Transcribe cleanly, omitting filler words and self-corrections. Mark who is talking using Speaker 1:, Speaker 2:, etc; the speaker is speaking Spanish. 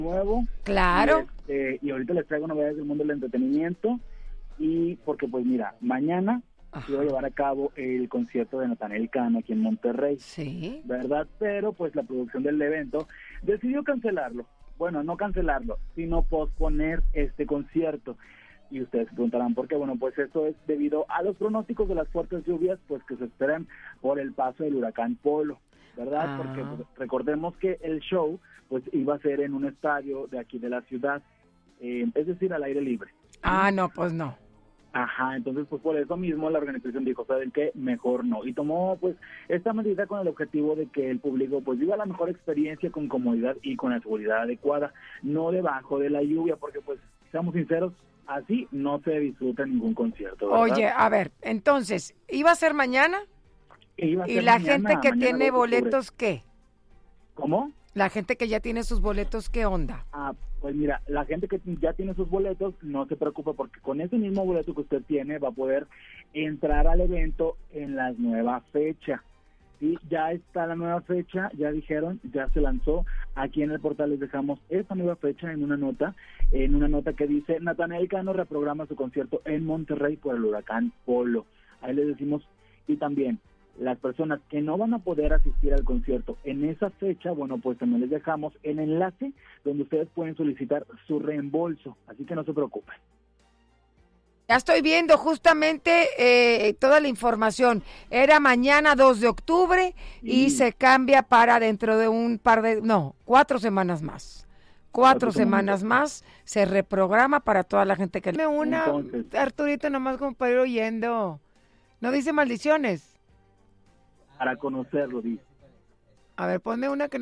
Speaker 1: nuevo.
Speaker 2: Claro.
Speaker 1: Y ahorita les traigo novedades del mundo del entretenimiento. Y porque, pues mira, mañana se va a llevar a cabo el concierto de Natanael Cano aquí en Monterrey.
Speaker 2: Sí.
Speaker 1: ¿Verdad? Pero, pues, la producción del evento decidió cancelarlo. Bueno, no cancelarlo, sino posponer este concierto. Y ustedes se preguntarán por qué. Bueno, pues esto es debido a los pronósticos de las fuertes lluvias, pues que se esperan por el paso del huracán Polo, ¿verdad? Porque pues, recordemos que el show, pues iba a ser en un estadio de aquí de la ciudad, es decir, al aire libre.
Speaker 2: No, pues no.
Speaker 1: Ajá, entonces pues por eso mismo la organización dijo, ¿saben qué? Mejor no. Y tomó pues esta medida con el objetivo de que el público pues viva la mejor experiencia con comodidad y con la seguridad adecuada, no debajo de la lluvia, porque pues seamos sinceros, así no se disfruta ningún concierto, ¿verdad?
Speaker 2: Oye, a ver, entonces, ¿iba a ser mañana? ¿Y la gente que tiene boletos qué?
Speaker 1: ¿Cómo?
Speaker 2: La gente que ya tiene sus boletos, ¿qué onda?
Speaker 1: Pues mira, la gente que ya tiene sus boletos, no se preocupe porque con ese mismo boleto que usted tiene va a poder entrar al evento en la nueva fecha. Sí, ya está la nueva fecha, ya dijeron, ya se lanzó. Aquí en el portal les dejamos esta nueva fecha en una nota que dice: Natanael Cano reprograma su concierto en Monterrey por el huracán Polo. Ahí les decimos, y también las personas que no van a poder asistir al concierto en esa fecha, bueno, pues también les dejamos el enlace donde ustedes pueden solicitar su reembolso, así que no se preocupen.
Speaker 2: Ya estoy viendo justamente toda la información. Era mañana 2 de octubre y se cambia para dentro de 4 semanas más. 4 semanas más se reprograma para toda la gente que... Entonces, Arturito, nomás como para ir oyendo. No dice maldiciones.
Speaker 1: Para conocerlo, dice.
Speaker 2: A ver, ponme una que no...